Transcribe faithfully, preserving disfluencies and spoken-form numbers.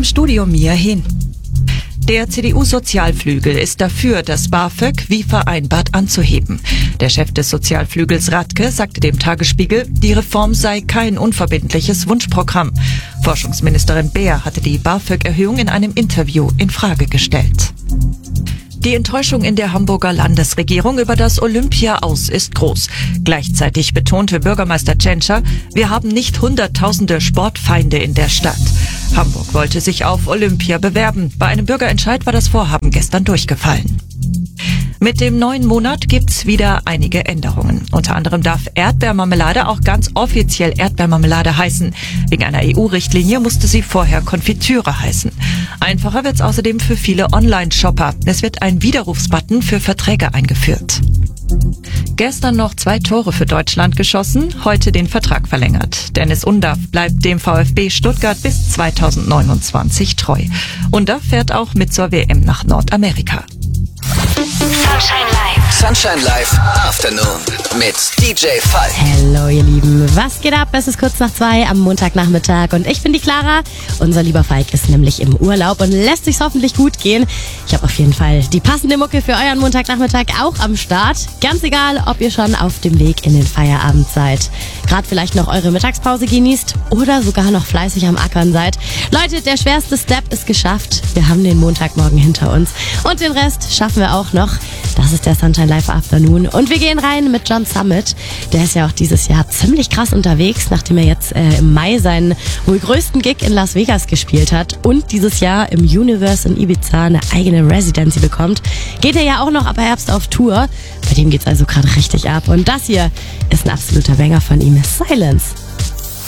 Studio Mia Hin. Der C D U-Sozialflügel ist dafür, das BAföG wie vereinbart anzuheben. Der Chef des Sozialflügels Radke sagte dem Tagesspiegel, die Reform sei kein unverbindliches Wunschprogramm. Forschungsministerin Beer hatte die BAföG-Erhöhung in einem Interview in Frage gestellt. Die Enttäuschung in der Hamburger Landesregierung über das Olympia-Aus ist groß. Gleichzeitig betonte Bürgermeister Tschentscher, wir haben nicht hunderttausende Sportfeinde in der Stadt. Hamburg wollte sich auf Olympia bewerben. Bei einem Bürgerentscheid war das Vorhaben gestern durchgefallen. Mit dem neuen Monat gibt's wieder einige Änderungen. Unter anderem darf Erdbeermarmelade auch ganz offiziell Erdbeermarmelade heißen. Wegen einer E U-Richtlinie musste sie vorher Konfitüre heißen. Einfacher wird's außerdem für viele Online-Shopper. Es wird ein Widerrufsbutton für Verträge eingeführt. Gestern noch zwei Tore für Deutschland geschossen, heute den Vertrag verlängert. Dennis Undaff bleibt dem VfB Stuttgart bis zweitausendneunundzwanzig treu. Undaff fährt auch mit zur W M nach Nordamerika. Sunshine Live. Sunshine Live Afternoon mit D J Falk. Hallo ihr Lieben, was geht ab? Es ist kurz nach zwei am Montagnachmittag und ich bin die Clara. Unser lieber Falk ist nämlich im Urlaub und lässt sich's hoffentlich gut gehen. Ich habe auf jeden Fall die passende Mucke für euren Montagnachmittag auch am Start. Ganz egal, ob ihr schon auf dem Weg in den Feierabend seid, gerade vielleicht noch eure Mittagspause genießt oder sogar noch fleißig am Ackern seid. Leute, der schwerste Step ist geschafft. Wir haben den Montagmorgen hinter uns und den Rest schaffen wir auch noch. Das ist der Sunshine Live Afternoon und wir gehen rein mit John Summit. Der ist ja auch dieses Jahr ziemlich krass unterwegs, nachdem er jetzt äh, im Mai seinen wohl größten Gig in Las Vegas gespielt hat und dieses Jahr im Universe in Ibiza eine eigene Residency bekommt. Geht er ja auch noch ab Herbst auf Tour. Bei dem geht's also gerade richtig ab und das hier ist ein absoluter Banger von ihm, Silence.